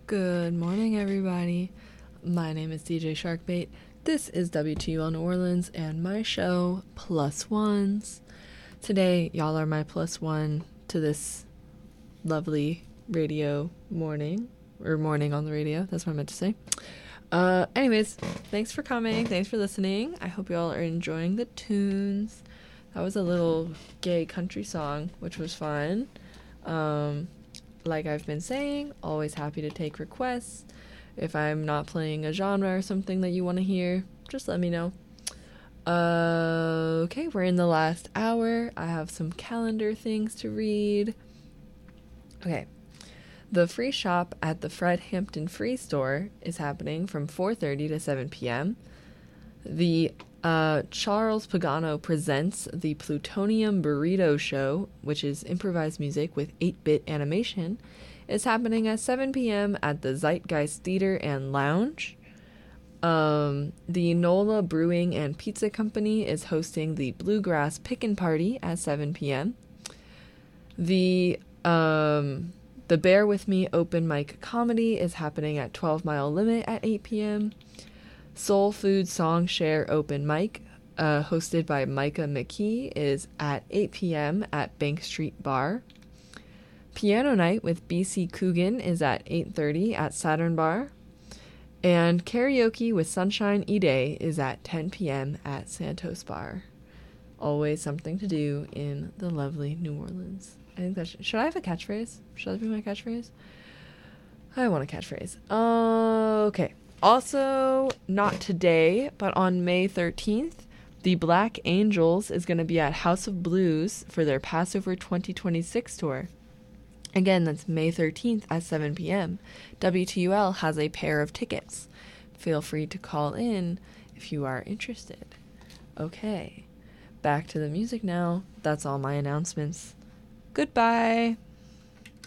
Good morning, everybody. My name is DJ Sharkbait. This is WTUL New Orleans and my show, Plus Ones. Today, y'all are my plus one to this lovely radio morning, or morning on the radio. That's what I meant to say. Anyways, thanks for coming. Thanks for listening. I hope y'all are enjoying the tunes. That was a little gay country song, which was fun. Like I've been saying, always happy to take requests. If I'm not playing a genre or something that you want to hear, just let me know. Okay, we're in the last hour. I have some calendar things to read. Okay. The free shop at the Fred Hampton Free Store is happening from 4:30 to 7 p.m. The Charles Pagano presents the Plutonium Burrito Show, which is improvised music with 8-bit animation, is happening at 7 p.m. at the Zeitgeist Theater and Lounge. The NOLA Brewing and Pizza Company is hosting the Bluegrass Pickin' Party at 7 p.m. The Bear With Me open mic comedy is happening at 12 Mile Limit at 8 p.m. Soul Food Song Share open mic, hosted by Micah McKee, is at 8 p.m. at Bank Street Bar. Piano Night with BC Coogan is at 8:30 at Saturn Bar. And Karaoke with Sunshine Ide is at 10 p.m. at Santos Bar. Always something to do in the lovely New Orleans. I think that should I have a catchphrase? Should that be my catchphrase? I want a catchphrase. Okay. Also, not today, but on May 13th, the Black Angels is going to be at House of Blues for their Passover 2026 tour. Again, that's May 13th at 7 p.m. WTUL has a pair of tickets. Feel free to call in if you are interested. Okay, back to the music now. That's all my announcements. Goodbye.